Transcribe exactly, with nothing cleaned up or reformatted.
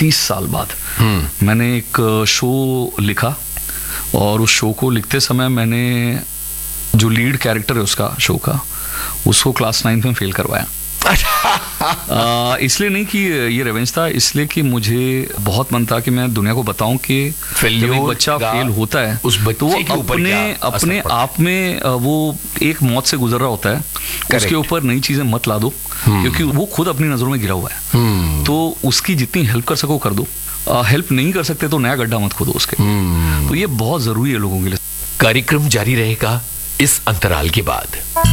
तीस साल बाद मैंने एक शो लिखा, और उस शो को लिखते समय मैंने जो लीड कैरेक्टर है उसका, शो का, उसको क्लास नाइन्थ में फेल करवाया। आ, इसलिए नहीं कि ये रिवेंज था, इसलिए कि मुझे बहुत मन था कि मैं दुनिया को बताऊं कि जब एक बच्चा फेल होता है उस तो वो अपने अपने आप में वो एक मौत से गुजर रहा होता है, उसके ऊपर नई चीजें मत ला दो, क्योंकि वो खुद अपनी नजरों में गिरा हुआ है। तो उसकी जितनी हेल्प कर सको कर दो, हेल्प नहीं कर सकते तो नया गड्ढा मत खोदो उसके। तो ये बहुत जरूरी है लोगों के लिए। कार्यक्रम जारी रहेगा इस अंतराल के बाद।